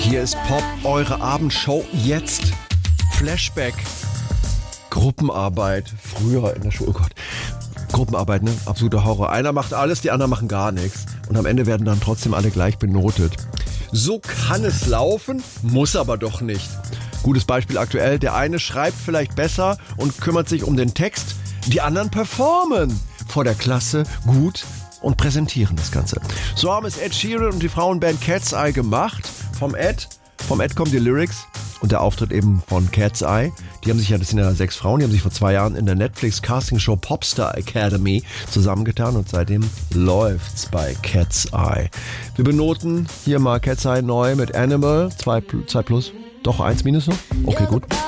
Hier ist Pop, eure Abendshow jetzt. Flashback. Gruppenarbeit. Früher in der Schule. Oh Gott. Gruppenarbeit, ne? Absoluter Horror. Einer macht alles, die anderen machen gar nichts. Und am Ende werden dann trotzdem alle gleich benotet. So kann es laufen, muss aber doch nicht. Gutes Beispiel aktuell. Der eine schreibt vielleicht besser und kümmert sich um den Text. Die anderen performen vor der Klasse gut und präsentieren das Ganze. So haben es Ed Sheeran und die Frauenband Cat's Eye gemacht. Vom Ed kommen die Lyrics und der Auftritt eben von Cat's Eye. Die haben sich das sind ja 6 Frauen, die haben sich vor 2 Jahren in der Netflix-Casting-Show Popstar Academy zusammengetan und seitdem läuft's bei Cat's Eye. Wir benoten hier mal Cat's Eye neu mit Animal, 2 plus, doch 1 minus noch? Okay, gut.